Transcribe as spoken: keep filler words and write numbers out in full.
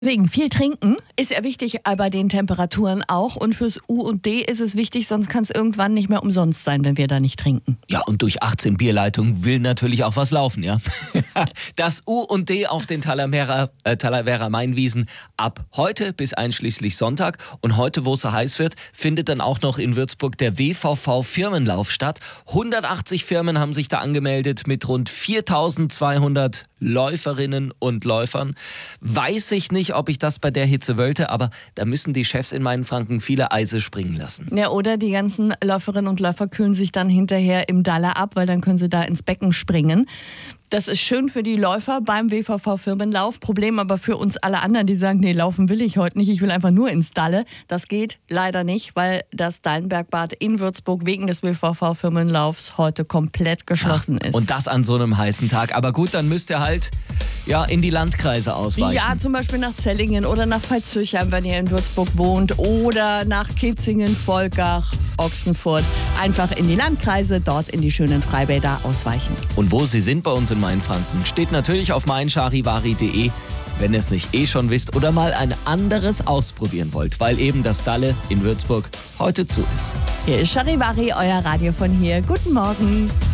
Wegen viel trinken ist ja wichtig bei den Temperaturen auch, und fürs U und D ist es wichtig, sonst kann es irgendwann nicht mehr umsonst sein, wenn wir da nicht trinken. Ja, und durch achtzehn Bierleitungen will natürlich auch was laufen, ja. Das U und D auf den Talavera, äh, Talavera Mainwiesen ab heute bis einschließlich Sonntag. Und heute, wo es so heiß wird, findet dann auch noch in Würzburg der W V V Firmenlauf statt. hundertachtzig Firmen haben sich da angemeldet mit rund viertausendzweihundert Läuferinnen und Läufern. Weiß ich nicht, ob ich das bei der Hitze wollte, aber da müssen die Chefs in Mainfranken viele Eise springen lassen. Ja, oder die ganzen Läuferinnen und Läufer kühlen sich dann hinterher im Daller ab, weil dann können sie da ins Becken springen. Das ist schön für die Läufer beim W V V-Firmenlauf. Problem aber für uns alle anderen, die sagen, nee, laufen will ich heute nicht, ich will einfach nur ins Dalle. Das geht leider nicht, weil das Dallenbergbad in Würzburg wegen des W V V-Firmenlaufs heute komplett geschlossen Ach, ist. und das an so einem heißen Tag. Aber gut, dann müsst ihr halt ja, in die Landkreise ausweichen. Ja, zum Beispiel nach Zellingen oder nach Veitshöchheim, wenn ihr in Würzburg wohnt, oder nach Kitzingen, Volkach, Ochsenfurt. Einfach in die Landkreise, dort in die schönen Freibäder ausweichen. Und wo sie sind bei uns in Mainfranken, steht natürlich auf meincharivari punkt de, wenn ihr es nicht eh schon wisst oder mal ein anderes ausprobieren wollt, weil eben das Dalle in Würzburg heute zu ist. Hier ist Charivari, euer Radio von hier. Guten Morgen.